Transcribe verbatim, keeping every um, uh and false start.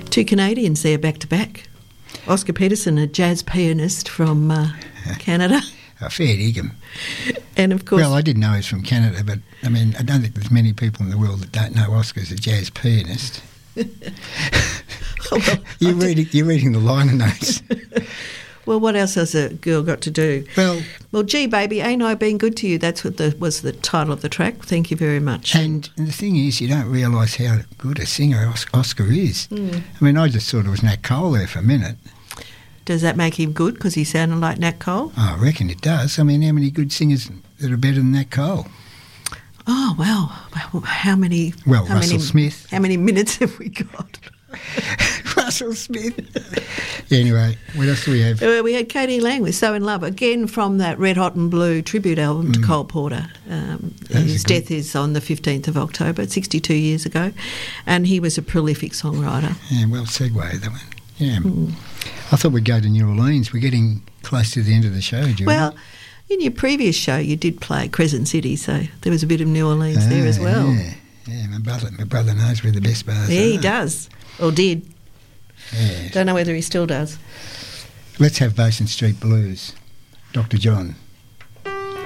Two Canadians there back to back. Oscar Peterson, a jazz pianist from uh, Canada. A fair dinkum. And of course... Well, I didn't know he was from Canada, but, I mean, I don't think there's many people in the world that don't know Oscar's a jazz pianist. Oh, well, you're, reading, you're reading the liner notes. Well, what else has a girl got to do? Well, well, gee, baby, ain't I been good to you? That's what the, was the title of the track. Thank you very much. And the thing is, you don't realise how good a singer Oscar is. Mm. I mean, I just thought it was Nat Cole there for a minute. Does that make him good because he sounded like Nat Cole? Oh, I reckon it does. I mean, how many good singers that are better than Nat Cole? Oh, well, how many... Well, how Russell many, Smith. How many minutes have we got? Russell Smith. Anyway, what else do we have? Uh, we had Katie Lang with So In Love, again from that Red Hot and Blue tribute album to mm. Cole Porter. Um, his death is on the fifteenth of October, sixty-two years ago, and he was a prolific songwriter. Yeah, well, segue that one. Yeah. Mm. I thought we'd go to New Orleans. We're getting close to the end of the show, Julie. Well, in your previous show you did play Crescent City, so there was a bit of New Orleans ah, there as well. Yeah, yeah. My brother, my brother knows where the best bars yeah, are. Yeah, he does. Or did. Yeah. Don't know whether he still does. Let's have Basin Street Blues. Doctor John.